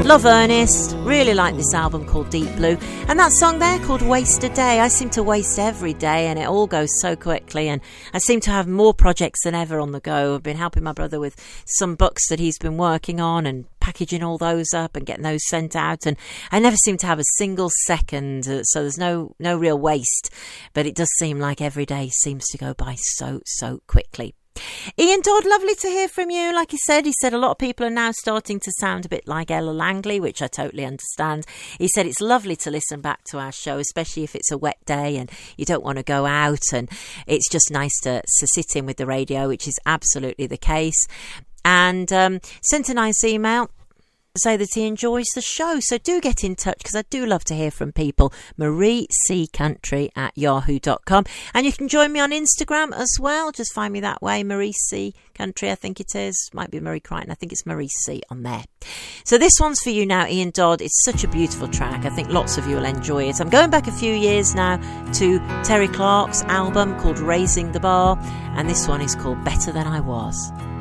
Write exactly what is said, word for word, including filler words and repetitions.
Love Ernest, really like this album called Deep Blue, and that song there called Waste a Day. I seem to waste every day and it all goes so quickly, and I seem to have more projects than ever on the go. I've been helping my brother with some books that he's been working on and packaging all those up and getting those sent out, and I never seem to have a single second, so there's no no real waste, but it does seem like every day seems to go by so so quickly. Ian Dodd, lovely to hear from you. Like he said, he said a lot of people are now starting to sound a bit like Ella Langley, which I totally understand. He said it's lovely to listen back to our show, especially if it's a wet day and you don't want to go out, and it's just nice to, to sit in with the radio, which is absolutely the case. And um, sent a nice email to say that he enjoys the show, so do get in touch because I do love to hear from people. Marie C Country at yahoo dot com, and you can join me on Instagram as well. Just find me that way, Marie C Country, I think it is. Might be Marie Crichton, I think it's Marie C on there. So this one's for you now, Ian Dodd. It's such a beautiful track. I think lots of you will enjoy it. I'm going back a few years now to Terry Clark's album called Raising the Bar, and this one is called Better Than I Was.